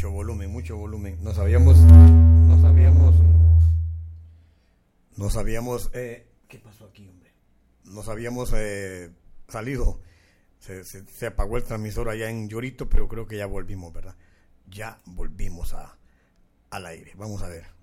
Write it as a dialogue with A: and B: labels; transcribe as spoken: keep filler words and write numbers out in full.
A: Mucho volumen, mucho volumen. Nos habíamos, nos habíamos, nos habíamos, eh, ¿qué pasó aquí, hombre? Nos habíamos eh, salido, se, se, se apagó el transmisor allá en Llorito, pero creo que ya volvimos, ¿verdad? Ya volvimos a, al aire. Vamos a ver.